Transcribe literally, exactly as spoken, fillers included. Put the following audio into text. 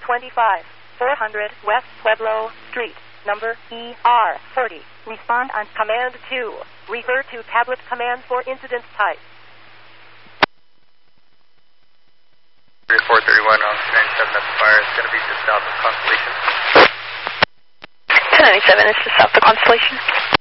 twenty-five, four hundred West Pueblo Street, number E R forty. Respond on Command two. Refer to tablet command for incident type. four thirty-one on two ninety-seven at the fire. It's going to be just south of Constellation. two ninety-seven is just south of Constellation.